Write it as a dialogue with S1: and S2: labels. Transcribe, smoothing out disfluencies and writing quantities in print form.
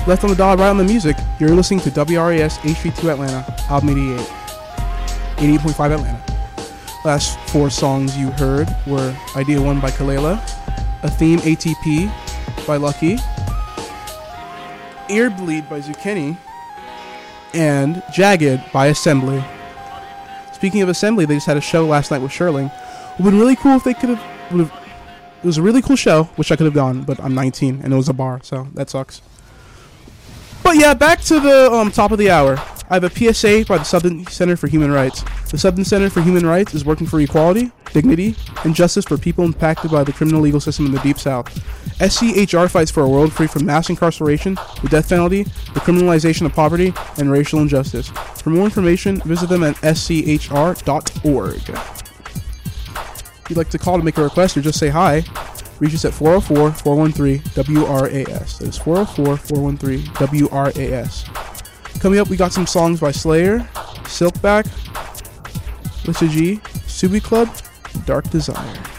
S1: Left on the dial, right on the music. You're listening to WRAS HD2 Atlanta, Album 88, 88.5 Atlanta. Last four songs you heard were Idea 1 by Kalela, A Theme ATP by Lucky, Earbleed by Zucchini, and Jagged by Assembly. Speaking of Assembly, they just had a show last night with Sherling. It would have been really cool if they could have. It was a really cool show, which I could have gone, but I'm 19 and it was a bar, so that sucks. But yeah, back to the top of the hour. I have a PSA by the Southern Center for Human Rights. The Southern Center for Human Rights is working for equality, dignity, and justice for people impacted by the criminal legal system in the Deep South. SCHR fights for a world free from mass incarceration, the death penalty, the criminalization of poverty, and racial injustice. For more information, visit them at schr.org. If you'd like to call to make a request or just say hi, reach us at 404-413-WRAS. That is 404-413-WRAS. Coming up, we got some songs by Slayer, Silkback, Lissa G, Subi Club, Dark Desire.